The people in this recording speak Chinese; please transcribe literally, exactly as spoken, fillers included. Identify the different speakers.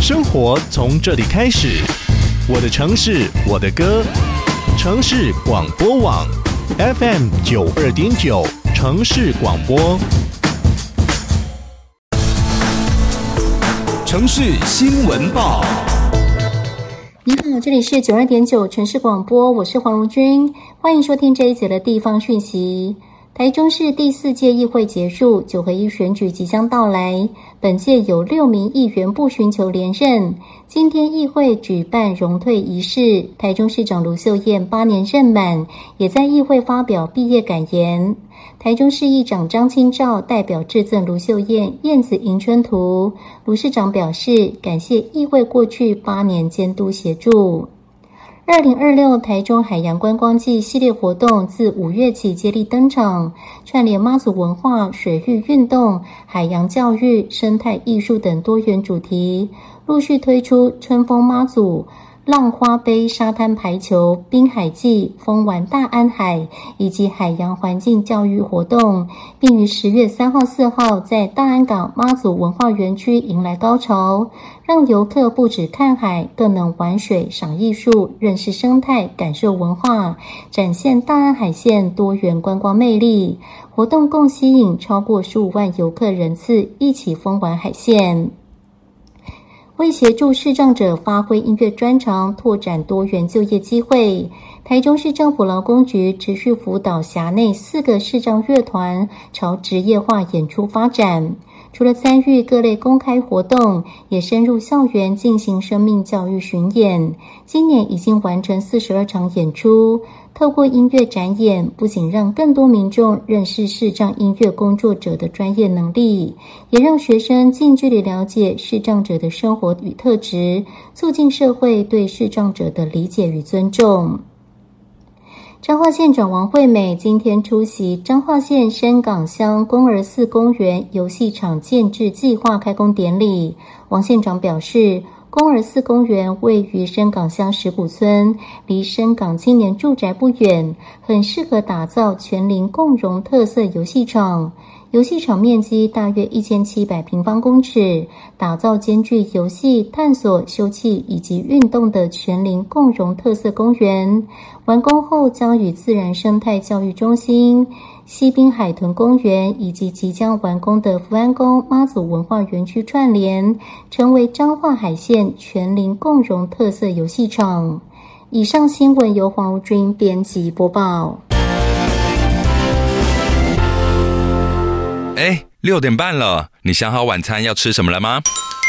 Speaker 1: 生活从这里开始，我的城市，我的歌，城市广播网 F M 九二点九，城市广播。
Speaker 2: 城市新闻报。
Speaker 3: 你好，这里是九二点九城市广播，我是黄荣君，欢迎收听这一节的地方讯息。台中市第四届议会结束，九合一选举即将到来。本届有六名议员不寻求连任。今天议会举办荣退仪式，台中市长卢秀燕八年任满，也在议会发表毕业感言。台中市议长张清照代表致赠卢秀燕燕子迎春图。卢市长表示，感谢议会过去八年监督协助。二零二六台中海洋观光季系列活动自五月起接力登场，串联妈祖文化、水域运动、海洋教育、生态艺术等多元主题，陆续推出春风妈祖、浪花杯沙滩排球、滨海季、风玩大安海以及海洋环境教育活动，并于十月三号、四号在大安港妈祖文化园区迎来高潮，让游客不只看海，更能玩水、赏艺术、认识生态、感受文化，展现大安海线多元观光魅力。活动共吸引超过十五万游客人次，一起疯玩海线。为协助视障者发挥音乐专长，拓展多元就业机会，台中市政府劳工局持续辅导辖内四个视障乐团朝职业化演出发展。除了参与各类公开活动，也深入校园进行生命教育巡演。今年已经完成四十二场演出，透过音乐展演，不仅让更多民众认识视障音乐工作者的专业能力，也让学生近距离了解视障者的生活与特质，促进社会对视障者的理解与尊重。彰化县长王惠美今天出席彰化县深港乡公儿寺公园游戏场建制计划开工典礼。王县长表示，公儿寺公园位于深港乡石鼓村，离深港青年住宅不远，很适合打造全龄共融特色游戏场。游戏场面积大约一千七百平方公尺，打造兼具游戏、探索、休憩以及运动的全龄共融特色公园。完工后将与自然生态教育中心、西滨海豚公园以及即将完工的福安宫妈祖文化园区串联，成为彰化海线全龄共融特色游戏场。以上新闻由黄如君编辑播报。
Speaker 2: 哎，六点半了，你想好晚餐要吃什么了吗？